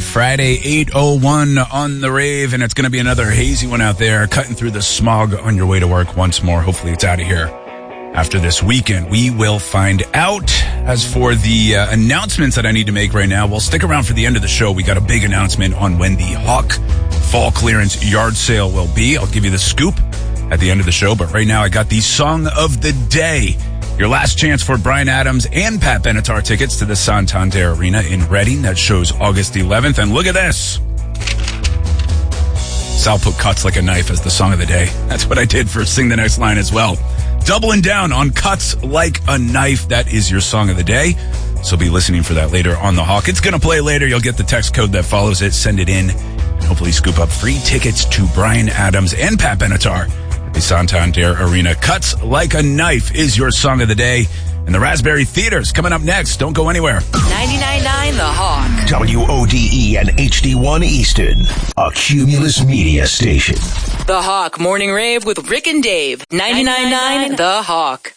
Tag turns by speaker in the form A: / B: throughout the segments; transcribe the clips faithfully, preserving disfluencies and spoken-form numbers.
A: Friday, eight oh one on the rave, and it's going to be another hazy one out there, cutting through the smog on your way to work once more. Hopefully it's out of here after this weekend. We will find out. As for the uh, announcements that I need to make right now, well, stick around for the end of the show. We got a big announcement on when the Hawk Fall Clearance Yard Sale will be. I'll give you the scoop at the end of the show, but right now I got the Song of the Day. Your last chance for Bryan Adams and Pat Benatar tickets to the Santander Arena in Reading. That shows August eleventh. And look at this. Sal put Cuts Like a Knife as the song of the day. That's what I did for Sing the Next Line as well. Doubling down on Cuts Like a Knife. That is your song of the day. So be listening for that later on the Hawk. It's going to play later. You'll get the text code that follows it. Send it in and hopefully scoop up free tickets to Bryan Adams and Pat Benatar. The Santander Arena. Cuts Like a Knife is your song of the day. And the Raspberry Theater's coming up next. Don't go anywhere.
B: ninety-nine point nine The Hawk.
C: W O D E and H D one Easton. A Cumulus Media station.
B: The Hawk Morning Rave with Rick and Dave. ninety-nine point nine The Hawk.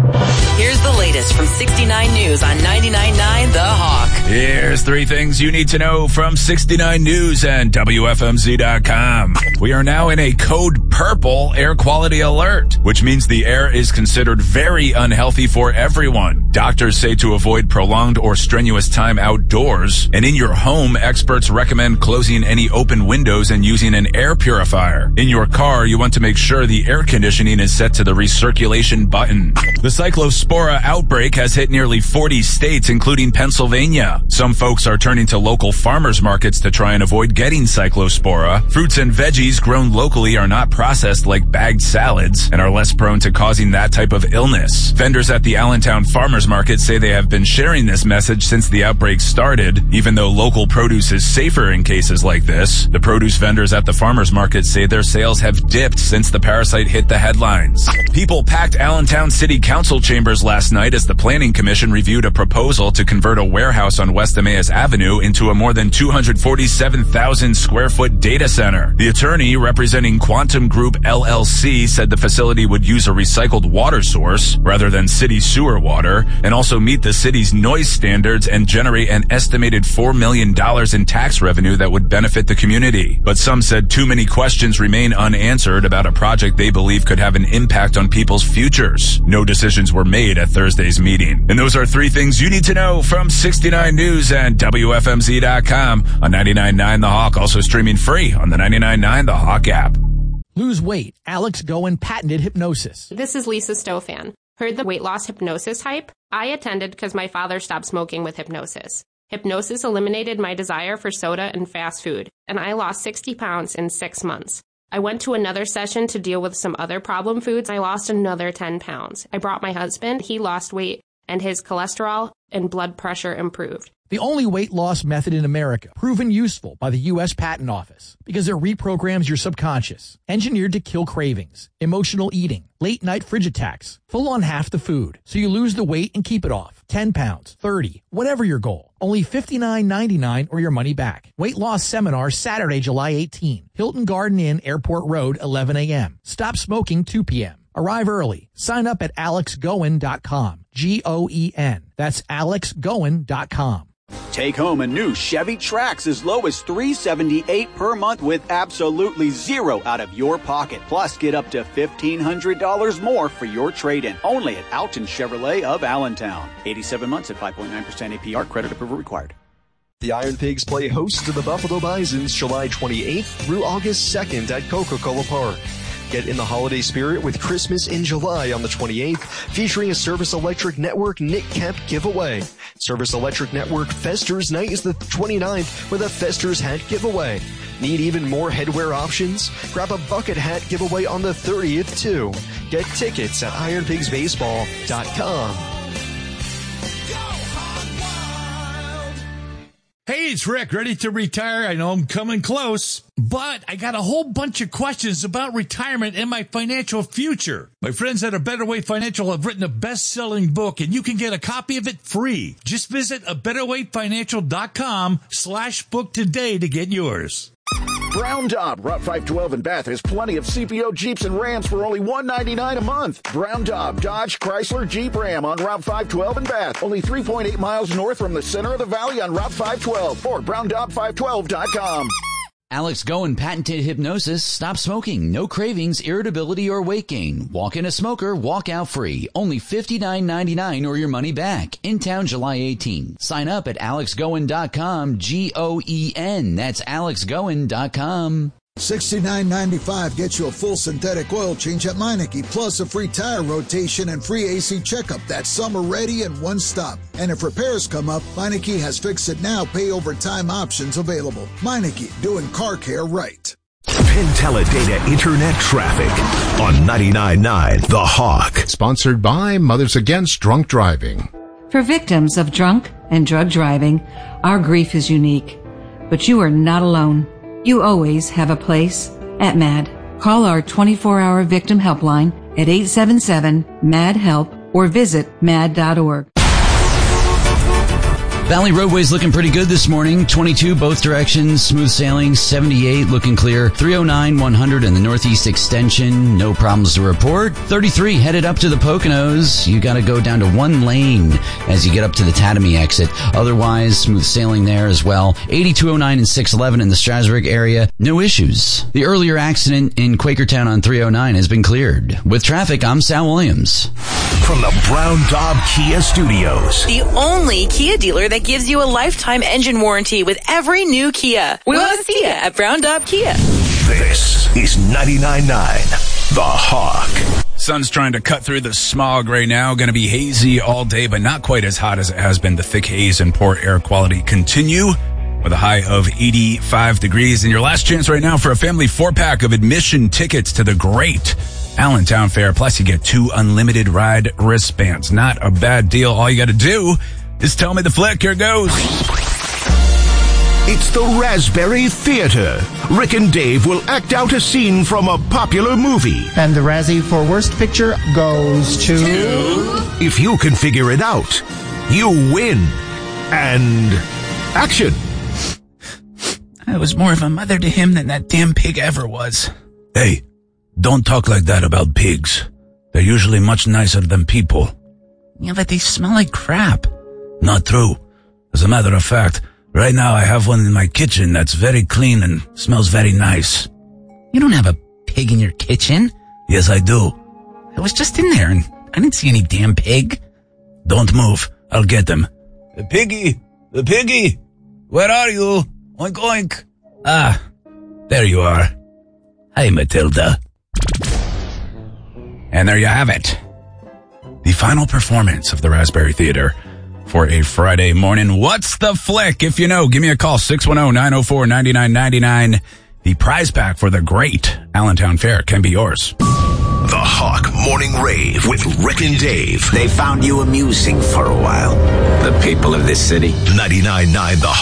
B: Here's the latest from sixty-nine News on ninety-nine point nine The Hawk.
A: Here's three things you need to know from sixty-nine News and W F M Z dot com. We are now in a code purple air quality alert, which means the air is considered very unhealthy for everyone. Doctors say to avoid prolonged or strenuous time outdoors. And in your home, experts recommend closing any open windows and using an air purifier. In your car, you want to make sure the air conditioning is set to the recirculation button. The Cyclospora outbreak has hit nearly forty states, including Pennsylvania. Some folks are turning to local farmers markets to try and avoid getting Cyclospora. Fruits and veggies grown locally are not processed like bagged salads and are less prone to causing that type of illness. Vendors at the Allentown Farmers Market say they have been sharing this message since the outbreak started. Even though local produce is safer in cases like this, the produce vendors at the farmers market say their sales have dipped since the parasite hit the headlines. People packed Allentown City Council chambers last night as the Planning Commission reviewed a proposal to convert a warehouse on West Emmaus Avenue into a more than two hundred forty-seven thousand square foot data center. The attorney representing Quantum Group L L C said the facility would use a recycled water source rather than city sewer water and also meet the city's noise standards and generate an estimated four million dollars in tax revenue that would benefit the community. But some said too many questions remain unanswered about a project they believe could have an impact on people's futures. No decisions were made at Thursday's meeting. And those are three things you need to know from sixty-nine News and W F M Z dot com on ninety-nine point nine The Hawk, also streaming free on the ninety-nine point nine The Hawk app.
D: Lose weight. Alex Goen patented hypnosis.
E: This is Lisa Stofan. Heard the weight loss hypnosis hype? I attended because my father stopped smoking with hypnosis. Hypnosis eliminated my desire for soda and fast food, and I lost sixty pounds in six months. I went to another session to deal with some other problem foods. I lost another ten pounds. I brought my husband. He lost weight, and his cholesterol and blood pressure improved.
D: The only weight loss method in America, proven useful by the U S Patent Office, because it reprograms your subconscious, engineered to kill cravings, emotional eating, late night fridge attacks, full on half the food, so you lose the weight and keep it off. ten pounds, thirty, whatever your goal. Only fifty-nine ninety-nine or your money back. Weight loss seminar Saturday, July eighteenth. Hilton Garden Inn, Airport Road, eleven a.m. Stop smoking, two p.m. Arrive early. Sign up at alex goen dot com. G O E N. That's alex goen dot com.
F: Take home a new Chevy Trax as low as three hundred seventy-eight dollars per month with absolutely zero out of your pocket. Plus, get up to fifteen hundred dollars more for your trade-in. Only at Alton Chevrolet of Allentown. eighty-seven months at five point nine percent A P R. Credit approval required.
G: The Iron Pigs play host to the Buffalo Bisons July twenty-eighth through August second at Coca-Cola Park. Get in the holiday spirit with Christmas in July on the twenty-eighth, featuring a Service Electric Network Nick Cap giveaway. Service Electric Network Festers Night is the twenty-ninth with a Festers hat giveaway. Need even more headwear options? Grab a bucket hat giveaway on the thirtieth too. Get tickets at iron pigs baseball dot com.
H: Hey, it's Rick, ready to retire. I know I'm coming close, but I got a whole bunch of questions about retirement and my financial future. My friends at A Better Way Financial have written a best-selling book, and you can get a copy of it free. Just visit a better way financial dot com slash book today to get yours.
I: Brown Daub, Route five twelve in Bath has plenty of C P O Jeeps and Rams for only one ninety-nine a month. Brown Daub, Dodge, Chrysler, Jeep, Ram on Route five twelve in Bath. Only three point eight miles north from the center of the valley on Route five twelve or brown daub five twelve dot com.
J: Alex Goen patented hypnosis. Stop smoking. No cravings, irritability, or weight gain. Walk in a smoker, walk out free. Only fifty-nine ninety-nine or your money back. In town July eighteenth. Sign up at alex goen dot com. G O E N. That's alex goen dot com.
K: sixty-nine ninety-five gets you a full synthetic oil change at Meineke, plus a free tire rotation and free A C checkup. That's summer ready in one stop. And if repairs come up, Meineke has Fix It Now pay over time options available. Meineke, doing car care right.
C: Penteledata Internet Traffic on ninety-nine point nine The Hawk.
L: Sponsored by Mothers Against Drunk Driving.
M: For victims of drunk and drug driving, our grief is unique. But you are not alone. You always have a place at M A D. Call our twenty-four hour victim helpline at eight seven seven M A D help or visit mad dot org.
J: Valley roadways looking pretty good this morning. twenty-two both directions, smooth sailing. seventy-eight looking clear. three oh nine, one hundred in the northeast extension. No problems to report. thirty-three headed up to the Poconos. You got to go down to one lane as you get up to the Tatamy exit. Otherwise, smooth sailing there as well. eighty-two oh nine and six eleven in the Strasburg area. No issues. The earlier accident in Quakertown on three oh nine has been cleared. With traffic, I'm Sal Williams.
C: From the Brown Daub Kia Studios.
B: The only Kia dealer that gives you a lifetime engine warranty with every new Kia. We want to see you at Brown Daub Kia.
C: This is ninety-nine point nine The Hawk.
A: Sun's trying to cut through the smog right now. Going to be hazy all day, but not quite as hot as it has been. The thick haze and poor air quality continue with a high of eighty-five degrees. And your last chance right now for a family four-pack of admission tickets to the great Allentown Fair. Plus, you get two unlimited ride wristbands. Not a bad deal. All you got to do is tell me the flick. Here goes.
C: It's the Raspberry Theater. Rick and Dave will act out a scene from a popular movie.
N: And the Razzie for Worst Picture goes to...
C: If you can figure it out, you win. And action.
A: I was more of a mother to him than that damn pig ever was. Hey, don't talk like that about pigs. They're usually much nicer than people. Yeah, but they smell like crap. Not true. As a matter of fact, right now I have one in my kitchen that's very clean and smells very nice. You don't have a pig in your kitchen? Yes, I do. I was just in there and I didn't see any damn pig. Don't move. I'll get them. The piggy! The piggy! Where are you? Oink oink. Ah, there you are. Hi, Matilda. And there you have it. The final performance of the Raspberry Theater for a Friday morning. What's the flick? If you know, give me a call, six one zero, nine zero four, nine nine nine nine. The prize pack for the great Allentown Fair can be yours.
C: The Hawk Morning Rave with Rick and Dave.
O: They found you amusing for a while. The people of this city.
C: ninety-nine point nine The